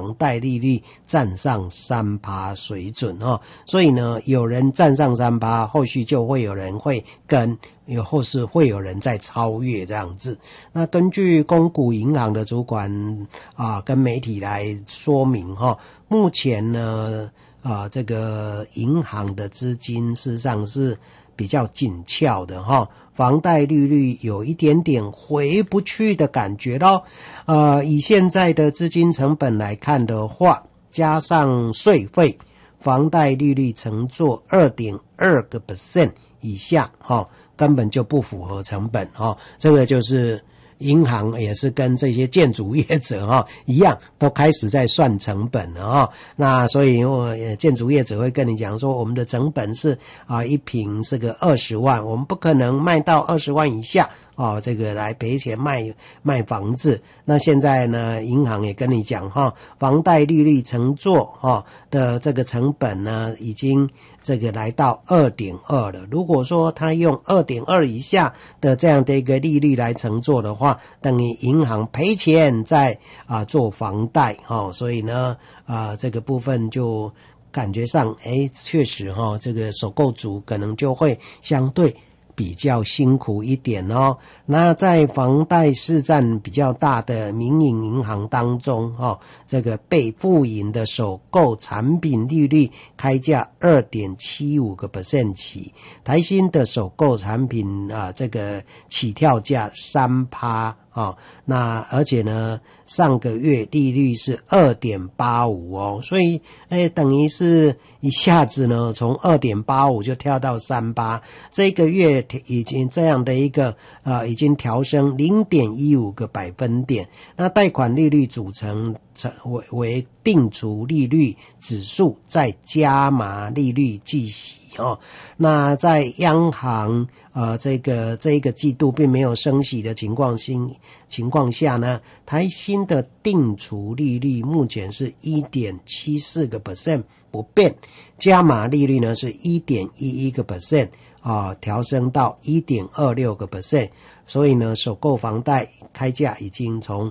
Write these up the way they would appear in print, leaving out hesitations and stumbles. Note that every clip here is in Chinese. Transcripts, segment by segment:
房贷利率站上 3% 水准所以呢有人站上 3%， 后续就会有人会跟，或是会有人在超越这样子。那根据公股银行的主管跟媒体来说明目前呢这个银行的资金事实上是比较紧俏的房贷利率有一点点回不去的感觉咯。以现在的资金成本来看的话，加上税费，房贷利率乘坐 2.2% 以下根本就不符合成本这个就是银行也是跟这些建筑业者一样，都开始在算成本了那所以建筑业者会跟你讲说，我们的成本是一坪是个20万，我们不可能卖到20万以下这个来赔钱卖房子。那现在呢银行也跟你讲房贷利率乘坐的这个成本呢已经这个来到 2.2 了。如果说他用 2.2 以下的这样的一个利率来乘坐的话，等于银行赔钱在做房贷所以呢这个部分就感觉上确实这个首购族可能就会相对比较辛苦一点那在房贷市占比较大的民营银行当中这个被付银的首购产品利率开价 2.75% 起，台新的首购产品这个起跳价 3%那而且呢上个月利率是 2.85 所以等于是一下子呢从 2.85 就跳到 3%， 这个月已经这样的一个已经调升 0.15 个百分点。那贷款利率组成为定储利率指数再加码利率计息那在央行这一个季度并没有升息的情况下呢，台新的定储利率目前是 1.74% 不变，加码利率呢是 1.11% 调升到 1.26%， 所以呢首购房贷开价已经从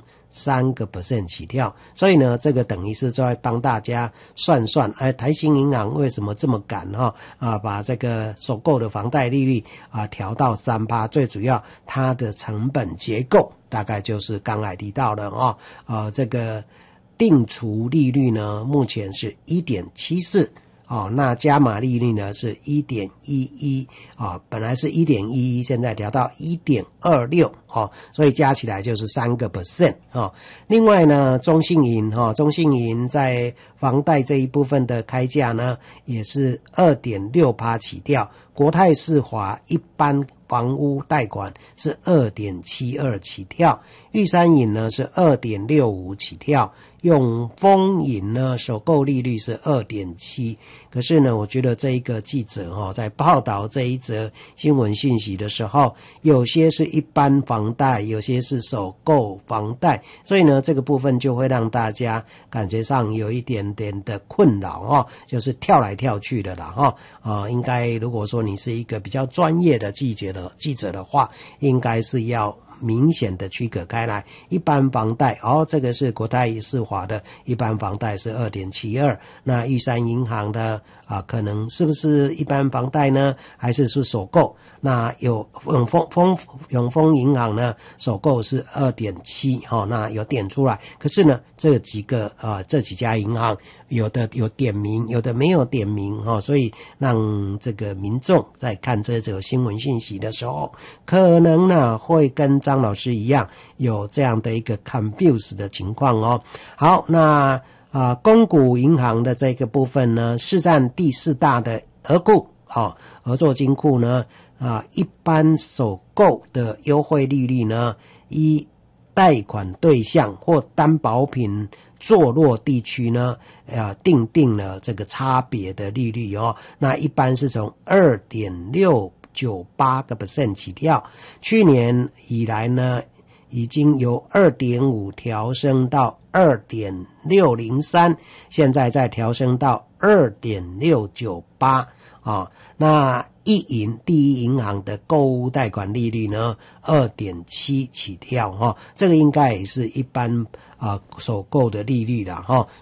3% 起跳，所以呢这个等于是在帮大家算台新银行为什么这么赶把这个首购的房贷利率调到 3%， 最主要它的成本结构大概就是刚才提到的这个定储利率呢目前是 1.74那加码利率呢是 1.11本来是 1.11 现在调到 1.26所以加起来就是 3% 另外呢中信银在房贷这一部分的开价呢也是 2.6% 起跳，国泰世华一般房屋贷款是 2.72 起跳，玉山银呢是 2.65 起跳，永丰银呢首购利率是 2.7。 可是呢我觉得这一个记者在报道这一则新闻讯息的时候，有些是一般房贷，有些是首购房贷，所以呢这个部分就会让大家感觉上有一点点的困扰就是跳来跳去的啦应该如果说你是一个比较专业的记者的话，应该是要明显的区隔开来，一般房贷这个是国泰世华的一般房贷是 2.72， 那玉山银行的可能是不是一般房贷呢，还是首购？那有永丰银行呢首购是 2.7 那有点出来，可是呢这几家银行有的有点名，有的没有点名所以让这个民众在看这则新闻信息的时候，可能呢会跟张老师一样有这样的一个 confuse 的情况好，那公股银行的这个部分呢市占第4大的合库合作金库呢一般首购的优惠利率呢，依贷款对象或担保品坐落地区呢定了这个差别的利率那一般是从 2.698% 起跳，去年以来呢已经由 2.5 调升到 2.603， 现在再调升到 2.698那第一银行的购物贷款利率呢 2.7 起跳这个应该也是一般首购的利率啦